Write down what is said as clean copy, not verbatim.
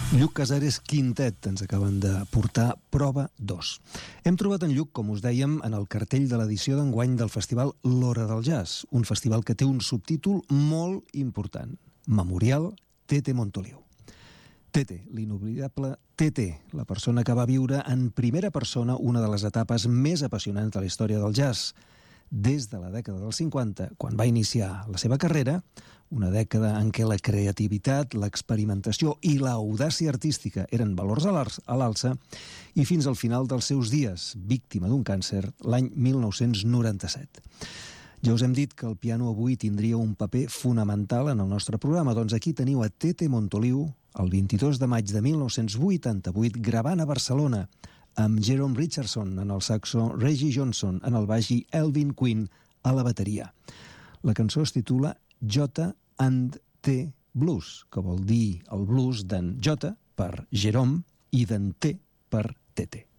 Lluc Casares Quintet ens acaben de portar Prova 2. Hem trobat en Lluc, com us dèiem, en el cartell de l'edició d'enguany del festival L'Hora del Jazz, un festival que té un subtítol molt important: Memorial Tete Montoliu. Tete, l'inoblidable Tete, la persona que va viure en primera persona una de les etapes més apassionants de la història del jazz. Des de la dècada dels 50, quan va iniciar la seva carrera, una dècada en què la creativitat, l'experimentació i l'audàcia artística eren valors a l'alça, i fins al final dels seus dies, víctima d'un càncer, l'any 1997. Ja us hem dit que el piano avui tindria un paper fonamental en el nostre programa, doncs aquí teniu a Tete Montoliu, el 22 de maig de 1988, gravant a Barcelona, amb Jerome Richardson en el saxo, Reggie Johnson en el baix i Elvin Quinn a la bateria. La cançó es titula J and T Blues, que vol dir el blues d'en J per Jerome i d'en T per Tete.